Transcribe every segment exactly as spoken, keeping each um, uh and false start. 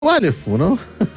Vale, ¿no?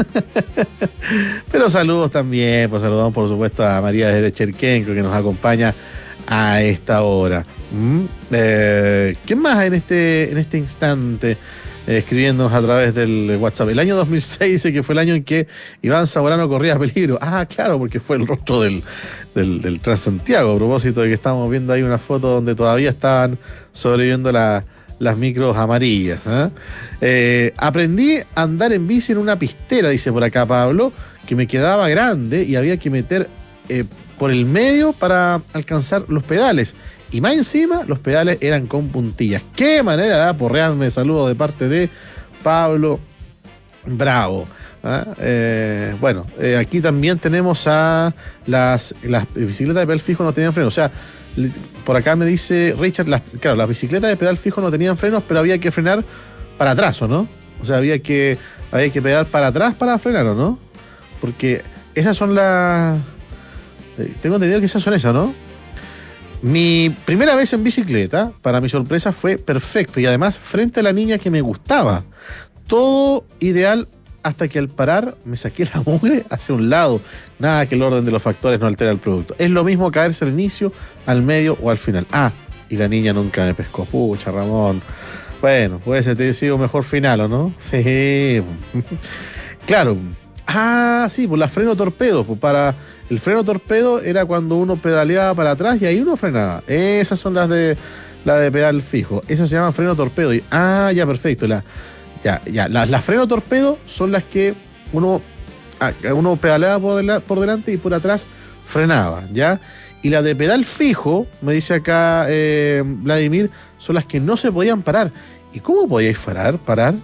Pero saludos también, pues saludamos por supuesto a María desde Cherquenco que nos acompaña a esta hora. ¿Mm? Eh, ¿Quién más en este, en este instante eh, escribiéndonos a través del WhatsApp? El año dos mil seis dice que fue el año en que Iván Zamorano corría peligro. Ah, claro, porque fue el rostro del, del, del Transantiago, a propósito de que estamos viendo ahí una foto donde todavía estaban sobreviviendo la las micros amarillas. ¿eh? Eh, aprendí a andar en bici en una pistera, dice por acá Pablo, que me quedaba grande y había que meter eh, por el medio para alcanzar los pedales. Y más encima, los pedales eran con puntillas. ¡Qué manera de aporrearme! Saludo de parte de Pablo Bravo. ¿eh? Eh, bueno, eh, aquí también tenemos a las, las bicicletas de pedal fijo no tenían freno. O sea, por acá me dice Richard, las, claro, las bicicletas de pedal fijo no tenían frenos, pero había que frenar para atrás, ¿o no? O sea, había que, había que pedal para atrás para frenar, ¿o no? Porque esas son las... Tengo entendido que esas son esas, ¿no? Mi primera vez en bicicleta, para mi sorpresa, fue perfecto. Y además, frente a la niña que me gustaba. Todo ideal hasta que al parar me saqué la mugre hacia un lado. Nada que el orden de los factores no altera el producto. Es lo mismo caerse al inicio, al medio o al final. Ah, y la niña nunca me pescó. Pucha, Ramón. Bueno, puede ser te sido mejor final, ¿o no? Sí. Claro. Ah, sí, pues la freno torpedo. Pues para el freno torpedo era cuando uno pedaleaba para atrás y ahí uno frenaba. Esas son las de la de pedal fijo. Esas se llaman freno torpedo. Y, ah, ya, perfecto. La Ya, ya, las, las freno torpedo son las que uno, uno pedaleaba por, del, por delante y por atrás frenaba, ¿ya? Y las de pedal fijo, me dice acá eh, Vladimir, son las que no se podían parar. ¿Y cómo podíais parar? ¿Parar?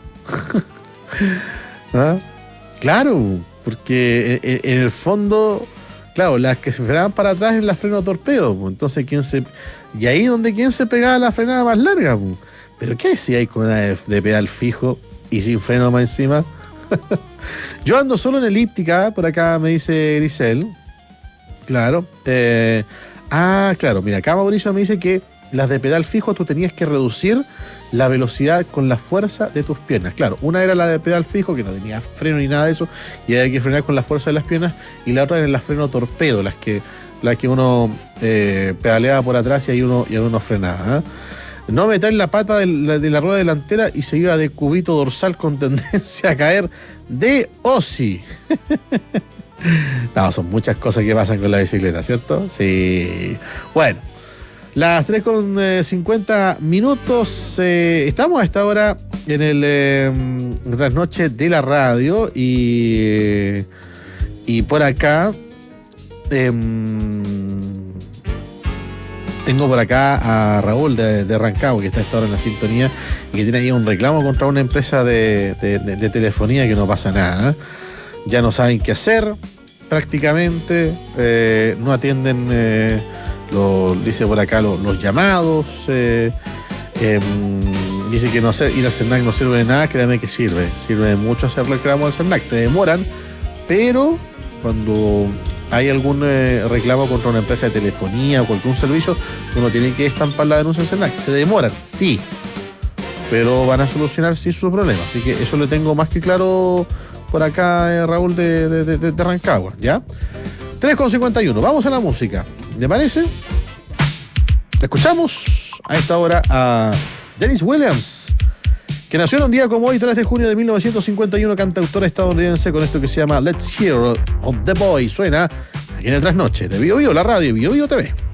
¿Ah? Claro, porque en, en el fondo, claro, las que se frenaban para atrás eran las freno torpedo. Entonces, ¿quién se...? Y ahí donde quién se pegaba la frenada más larga, pues. ¿Pero qué decía ahí con una de, de pedal fijo y sin freno más encima? Yo ando solo en elíptica, por acá me dice Grisel. Claro. Eh, ah, claro, mira, acá Mauricio me dice que las de pedal fijo tú tenías que reducir la velocidad con la fuerza de tus piernas. Claro, una era la de pedal fijo, que no tenía freno ni nada de eso, y había que frenar con la fuerza de las piernas, y la otra era la freno torpedo, las que, las que uno eh, pedaleaba por atrás y ahí uno, y ahí uno frenaba, ¿eh? No meter la pata de la, de la rueda delantera y se iba de cubito dorsal con tendencia a caer de O S I. No, son muchas cosas que pasan con la bicicleta, ¿cierto? Sí. Bueno, las tres con cincuenta minutos. Eh, estamos a esta hora en el eh, trasnoche de la radio y, y por acá... Eh, Tengo por acá a Raúl de, de Rancagua, que está a esta hora en la sintonía y que tiene ahí un reclamo contra una empresa de, de, de, de telefonía que no pasa nada. ¿eh? Ya no saben qué hacer, prácticamente. Eh, no atienden, eh, lo, dice por acá, lo, los llamados. Eh, eh, dice que no sé, ir al CERNAC no sirve de nada. Créame que sirve. Sirve mucho hacer reclamo al CERNAC. Se demoran, pero cuando... hay algún eh, reclamo contra una empresa de telefonía o cualquier servicio, uno tiene que estampar la denuncia en CERNAC. Se demoran, sí, pero van a solucionar sí su problema. Así que eso lo tengo más que claro por acá, eh, Raúl de, de, de, de Rancagua, ¿ya? tres con cincuenta y uno, vamos a la música. ¿Le parece? Escuchamos a esta hora a Dennis Williams, que nació en un día como hoy, tres de junio de mil novecientos cincuenta y uno, cantautora estadounidense con esto que se llama Let's Hear of the Boy. Suena aquí en el Trasnoche de Bio Bio, la radio Bio Bio T V.